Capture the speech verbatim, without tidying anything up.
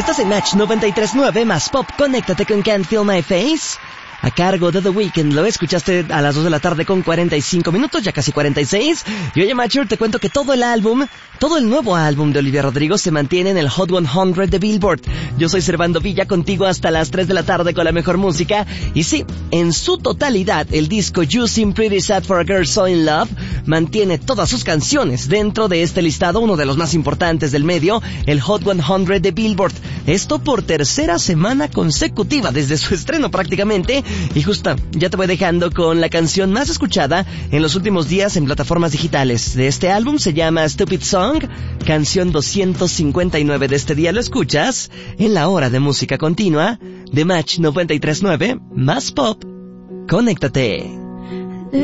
Estás en Match noventa y tres punto nueve más Pop. Conéctate con Can't Feel My Face, a cargo de The Weeknd. Lo escuchaste a las dos de la tarde con cuarenta y cinco minutos, ya casi cuarenta y seis. Y oye, Matcher, te cuento que todo el álbum, todo el nuevo álbum de Olivia Rodrigo se mantiene en el Hot cien de Billboard. Yo soy Servando Villa, contigo hasta las tres de la tarde con la mejor música. Y sí, en su totalidad, el disco You Seem Pretty Sad for a Girl So In Love mantiene todas sus canciones dentro de este listado, uno de los más importantes del medio, el Hot cien de Billboard. Esto por tercera semana consecutiva desde su estreno prácticamente. Y justo, ya te voy dejando con la canción más escuchada en los últimos días en plataformas digitales de este álbum. Se llama Stupid Song, canción doscientos cincuenta y nueve de este día. Lo escuchas en la hora de música continua de Match noventa y tres punto nueve más Pop. Conéctate.